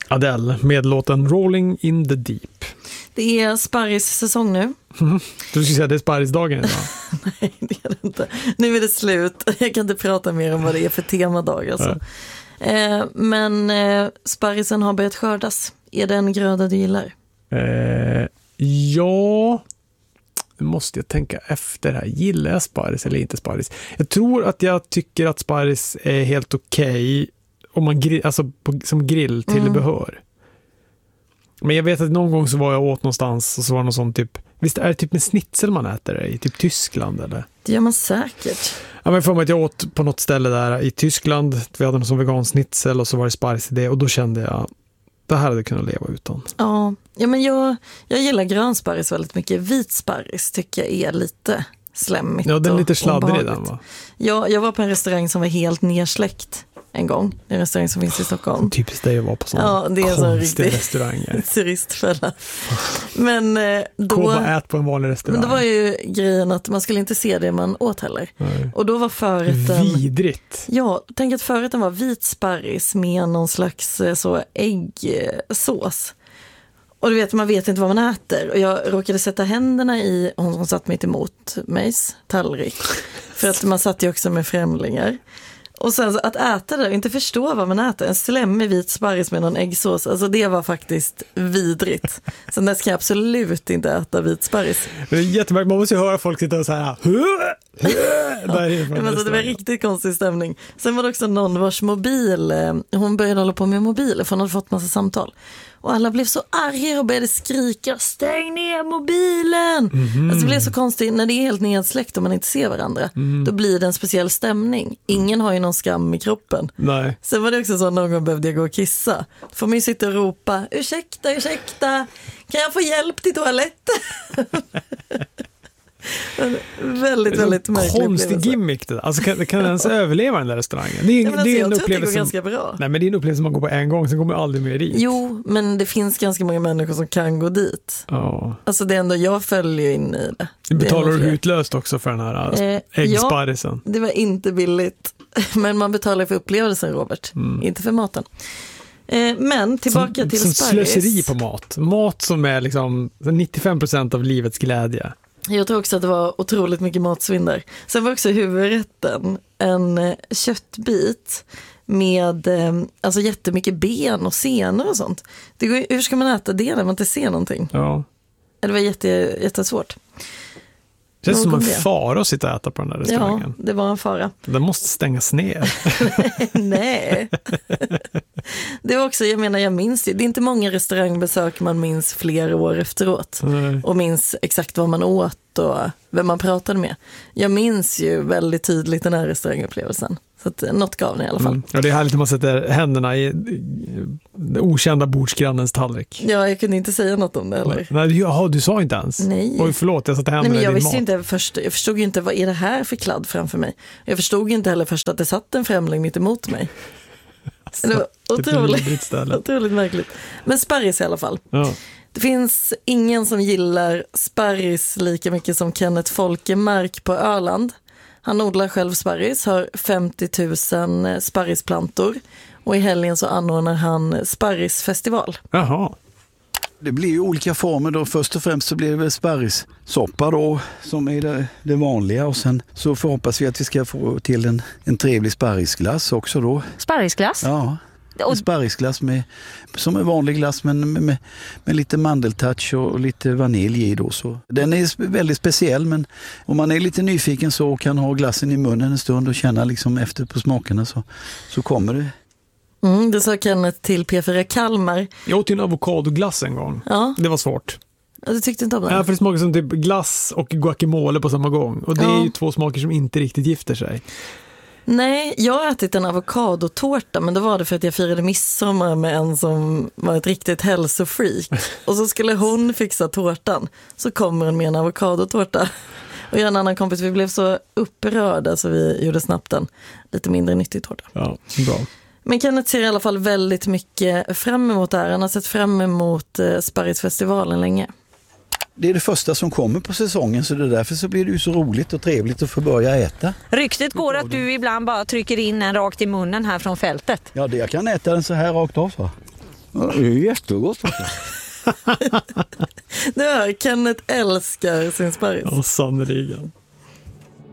Adele med låten Rolling in the Deep. Det är sparris-säsong nu. Du skulle säga att det är sparrisdagen idag. Nej, det är det inte. Nu är det slut. Jag kan inte prata mer om vad det är för temadag. Alltså. Men sparrisen har börjat skördas. Är det en gröda du gillar? Ja, nu måste jag tänka efter här. Gillar jag sparris eller inte sparris? Jag tror att jag tycker att sparris är helt okej om man som grill till behör. Men jag vet att någon gång så var jag åt någonstans och så var det någon sån typ, visst är det typ med schnitzel man äter det i typ Tyskland eller? Det gör man säkert. Ja, men för mig att jag åt på något ställe där i Tyskland, vi hade någon som vegan schnitzel och så var det sparris i det och då kände jag det här hade jag kunnat leva utan. Ja men jag gillar grönsparris väldigt mycket. Vit sparris tycker jag är lite slemmigt. Ja, den är lite sladdrig i den, va? Ja, jag var på en restaurang som var helt nersläckt en gång. En restaurang som finns i Stockholm. Typiskt det jag var på sådana det är en konstiga restauranger. Turistfälla. Men då... Bara ät på en vanlig restaurang. Men då var ju grejen att man skulle inte se det man åt heller. Nej. Och då var förrätten... Vidrigt. Ja, tänk att förrätten var vit sparris med någon slags så äggsås. Och du vet, man vet inte vad man äter. Och jag råkade sätta händerna i, hon satt mitt emot mejs tallrik. För att man satt ju också med främlingar. Och sen så att äta det och inte förstå vad man äter. En slemmig vit sparris med någon äggsås. Alltså det var faktiskt vidrigt. Så där ska jag absolut inte äta vit sparris. Det är jättemärkt. Man måste ju höra folk sitta och så här. Det var riktigt konstig stämning. Sen var det också någon vars mobil, hon började hålla på med mobilen för hon hade fått massa samtal. Och alla blev så arga och började skrika, stäng ner mobilen! Alltså det blev så konstigt, när det är helt nedsläckt och man inte ser varandra, då blir det en speciell stämning. Ingen har ju någon skam i kroppen. Nej. Sen var det också så att någon gång behövde jag gå och kissa. Då får man ju sitta och ropa, ursäkta, kan jag få hjälp till toaletten? Väldigt märkligt. Konstig gimmick det. Alltså kan den ens överleva den där restaurangen? Det är en upplevelse som ganska bra. Nej, men det är en upplevelse man går på en gång, sen kommer aldrig mer dit. Jo, men det finns ganska många människor som kan gå dit. Ja. Alltså det är ändå, jag följer in i det. Betalar du utlöst också för den här äggsparrisen? Ja, det var inte billigt. Men man betalar för upplevelsen, Robert. Inte för maten. Men tillbaka till sparris. Slöseri på mat. Mat som är liksom 95% av livets glädje. Jag tror också att det var otroligt mycket matsvinn där. Sen var också huvudrätten en köttbit med alltså jättemycket ben och senor och sånt. Hur ska man äta det när man inte ser någonting? Ja. Det var jättesvårt. Det känns som en fara att sitta och äta på den här restaurangen. Ja, det var en fara. Den måste stängas ner. Nej. Det var också, jag minns ju, det är inte många restaurangbesök man minns flera år efteråt. Nej. Och minns exakt vad man åt och vem man pratade med. Jag minns ju väldigt tydligt den här restaurangupplevelsen. Så att något gav den i alla fall. Ja, det är härligt när man sätter händerna i den okända bordsgrannens tallrik. Ja, jag kunde inte säga något om det heller. Nej, du sa inte ens. Nej. Oj, förlåt, jag satte händerna i din mat. Jag förstod ju inte, vad är det här för kladd framför mig? Jag förstod ju inte heller först att det satt en främling mitt emot mig. Alltså, det var otroligt märkligt. Men sparris i alla fall. Ja. Det finns ingen som gillar sparris lika mycket som Kenneth Folkemark på Öland. Han odlar själv sparris, har 50 000 sparrisplantor och i helgen så anordnar han sparrisfestival. Jaha. Det blir ju olika former då. Först och främst så blir det väl sparrissoppa då som är det vanliga och sen så förhoppas vi att vi ska få till en trevlig sparrisglass också då. Sparrisglass? Ja. En sparrisglass som är vanlig glass men med lite mandeltouch och lite vanilj i då. Så. Den är väldigt speciell, men om man är lite nyfiken så kan ha glassen i munnen en stund och känna liksom efter på smakerna så kommer det. Det sa Kenneth till P4 Kalmar. Jag åt ju en avokadoglass en gång. Ja. Det var svårt. Ja, du tyckte inte om det? Ja, för det smakar som typ glass och guacamole på samma gång. Och det är ju två smaker som inte riktigt gifter sig. Nej, jag har ätit en avokadotårta, men då var det för att jag firade midsommar med en som var ett riktigt hälsofreak. Och så skulle hon fixa tårtan, så kommer hon med en avokadotårta. Och jag och en annan kompis, vi blev så upprörda så vi gjorde snabbt en lite mindre nyttig tårta. Ja, bra. Men Kenneth ser i alla fall väldigt mycket fram emot det här. Han har sett fram emot Sparrisfestivalen länge. Det är det första som kommer på säsongen, så det därför så blir det ju så roligt och trevligt att få börja äta. Ryktet går att du ibland bara trycker in en rakt i munnen här från fältet. Ja, jag kan äta den så här rakt av så. Ja, det är jättegott faktiskt. Det är Kenneth älskar sin sparris. Ja, sannoliken.